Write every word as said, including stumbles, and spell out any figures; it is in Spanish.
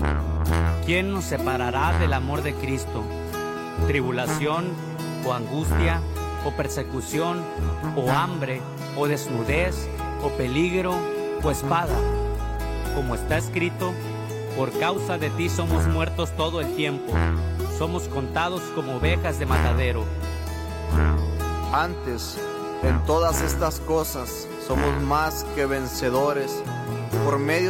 ¿Quién nos separará del amor de Cristo? ¿Tribulación o angustia o persecución o hambre o desnudez o peligro o espada? Como está escrito, por causa de ti somos muertos todo el tiempo, somos contados como ovejas de matadero. Antes, en todas estas cosas, somos más que vencedores por medio